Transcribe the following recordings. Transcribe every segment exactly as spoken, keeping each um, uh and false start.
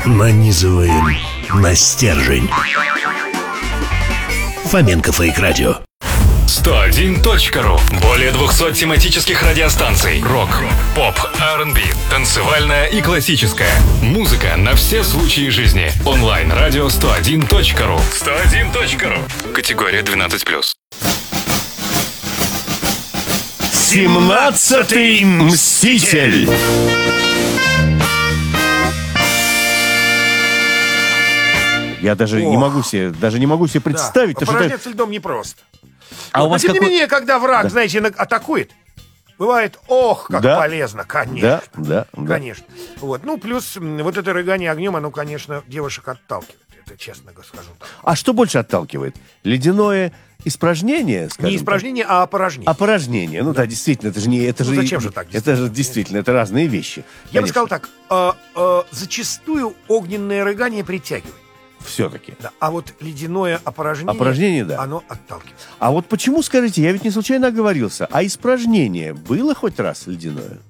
Нанизываем на стержень. Фоменко Фейк Радио. сто один точка ру. Более двухсот тематических радиостанций. Рок, поп, ар энд би, танцевальная и классическая. Музыка на все случаи жизни. Онлайн-радио сто один точка ру. сто один точка ру. Категория двенадцать плюс. Семнадцатый мститель. Я даже Ох. не могу себе, даже не могу себе представить. Да, то, что упражняться льдом непросто. А Но, у вас тем не какой- менее, когда враг, Да. знаете, на- атакует, бывает, ох, как Да. полезно, конечно. Да, да, да. Конечно. Вот. Ну, плюс м, вот это рыгание огнем, оно, конечно, девушек отталкивает. Это честно скажу. Так. А что больше отталкивает? Ледяное испражнение, скажем Не так? испражнение, а опорожнение. Опорожнение. Ну да, действительно, это же не... Это Ну, же, зачем же так, Это же действительно, это разные вещи. Я бы сказал так, э, э, зачастую огненное рыгание притягивает. Все-таки. Да. А вот ледяное опорожнение, Опорожнение, да. оно отталкивает. А вот почему, скажите, я ведь не случайно оговорился, а испражнение было хоть раз ледяное?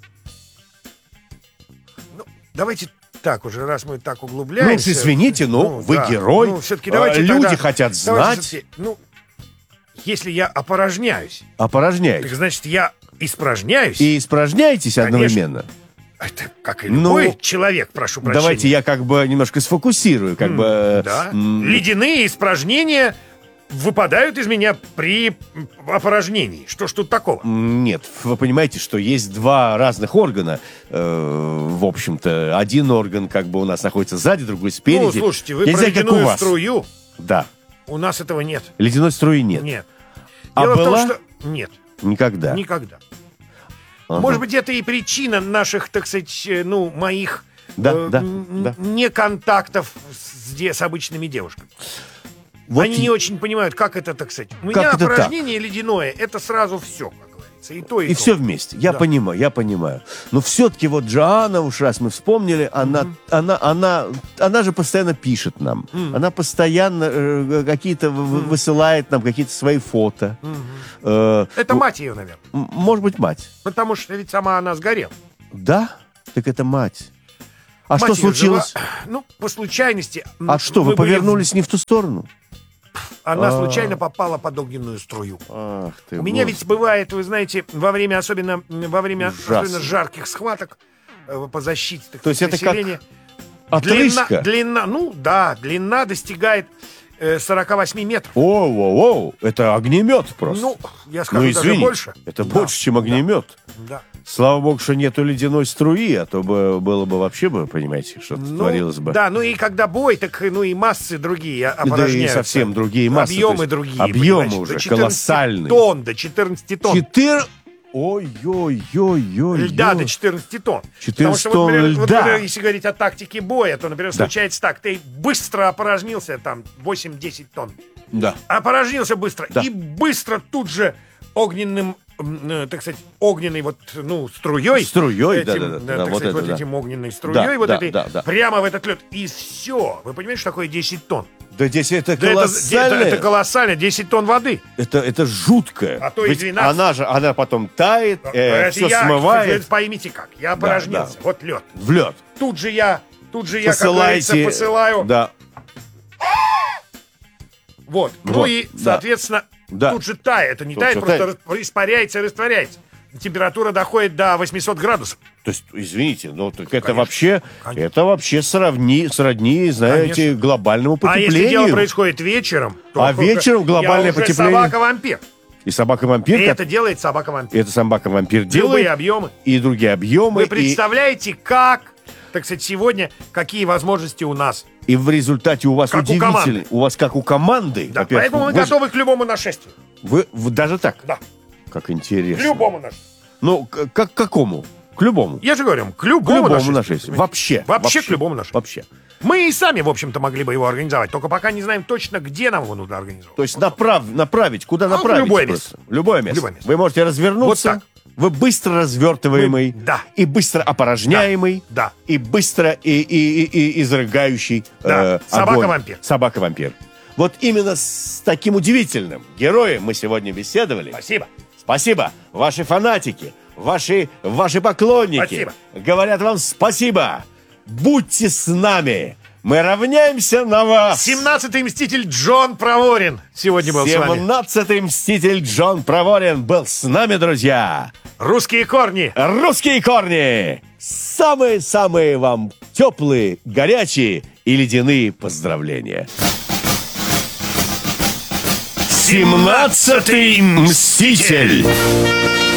Ну, давайте так уже, раз мы так Ну, углубляемся. извините, но вы да. герой. Ну, все-таки а, давайте люди тогда- хотят давайте знать. все-таки, ну, если я опорожняюсь, Опорожняете. так значит, я испражняюсь. И испражняетесь Конечно. одновременно. Это как и Ну, любой человек, прошу прощения. Давайте я как бы немножко сфокусирую, как М, бы... Да. м, Ледяные испражнения выпадают из меня при опорожнении. Что ж тут такого? Нет, вы понимаете, что есть два разных органа. э, в общем-то, один орган как бы у нас находится сзади, другой спереди. Ну, слушайте, вы Я не про знаю, как у ледяную вас. струю. Да. У нас этого нет. Ледяной струи нет. Нет. А Дело в была? том, что... Нет, Никогда. никогда. Ага. Может быть, это и причина наших, так сказать, э, ну, моих Да, э, да, н- да. не контактов с, де- с обычными девушками. Вот Они и- не очень понимают, как это, так сказать. У Как меня это так? опорожнение ледяное, это сразу все, как говорится. И то, и, И то. все вместе. Я Да. понимаю, я понимаю. Но все-таки вот Джоанна, уж раз мы вспомнили, она, она, она, она же постоянно пишет нам. Она постоянно э, какие-то в- в- высылает нам какие-то свои фото. Э, Это ну, мать ее, наверное. м- Может быть, мать. Потому что ведь сама она сгорела. Да? Так это мать. А Мать что её случилось? жива. Ну, по случайности. А м, что, мы вы были в- повернулись не в ту сторону? Она А. случайно попала под огненную струю. Ах ты, У меня Господи. ведь бывает, вы знаете, во время особенно во время Ужасно. особенно жарких схваток э, по защите так То есть сказать, это как населения. Отрыжка? Длина, длина, ну да, длина достигает э, сорок восемь метров. Оу-оу-оу, это огнемет просто. Ну, я скажу, Ну, даже извини, больше. это Да, больше, чем огнемет. Да. Слава богу, что нету ледяной струи, а то бы было бы вообще бы, понимаете, что-то Ну, творилось бы. Да, ну и когда бой, так ну и массы другие Да и опорожняются. совсем другие массы. Объемы то есть другие. Объемы понимаете, уже до четырнадцати колоссальные. тонн, до четырнадцати тонн. Четыр... Ой-ой-ой-ой. Льда до четырнадцати тонн. Потому четырнадцать что, тонн вот, например, вот, льда. например, если говорить о тактике боя, то, например, Да. случается так, ты быстро опорожнился, там, восемь-десять тонн. Да. Опорожнился быстро. Да. И быстро тут же огненным, м, э, так сказать, огненной вот, ну, струей. Струей, этим, да-да-да, так да, вот сказать, это, вот да. этим огненной струей, Да, вот да, этой, да, да. прямо в этот лед. И все. Вы понимаете, что такое десять тонн? Да здесь это Да это, колоссально. это, это колоссально, десять тонн воды. Это, это жутко. А то и Ведь двенадцать. она же, она потом тает, э, Это все я, смывает поймите как, я опорожнился, да. вот лед. в лед. Тут же я, тут же я, как Посылайте. говорится, посылаю. Да. Вот. Ну Вот, и, да. соответственно, Да. тут же тает. Это не Тут тает, же просто тает. рас- испаряется и растворяется. Температура доходит до восьмисот градусов. То есть, извините, ну так это Конечно, вообще, конечно. это вообще сравни, сродни, знаете, Конечно. глобальному А если потеплению. дело происходит вечером, то А вечером глобальное я уже потепление. собака-вампир. И собака-вампир, И как- это делает собака-вампир. это собака-вампир Любые делает, объемы. и другие объемы, Вы и, представляете, как, так сказать, сегодня, какие возможности у нас. и в результате у вас Как у удивительный, команды. у вас как у команды, Да, во-первых, поэтому мы вы, же- готовы к любому нашествию. вы- вы даже так, Да, как к интересно. любому нашествию. Ну, к, как к какому? К любому. Я же говорю, к К любому, любому нашествию. нашествию. Вообще. Вообще к любому нашествию. Вообще. Мы и сами, в общем-то, могли бы его организовать, только пока не знаем точно, где нам его нужно организовать. То есть направ, направить, куда А, в направить? любое просто? место. Любое место. Любое место. Вы можете развернуться. Вот так. Вы быстро развертываемый. Мы- да. И быстро опорожняемый. Да. И быстро и, и, и, и изрыгающий Да. э, Собака-вампир. огонь. Собака-вампир. Вот именно с таким удивительным героем мы сегодня беседовали. Спасибо. Спасибо. Ваши фанатики, ваши, ваши поклонники Спасибо. говорят вам спасибо. Будьте с нами. Мы равняемся на вас. семнадцатый мститель Джон Проворин сегодня был с вами. семнадцатый мститель Джон Проворин был с нами, друзья. Русские корни. Русские корни. Самые-самые вам теплые, горячие и ледяные поздравления. Семнадцатый мститель.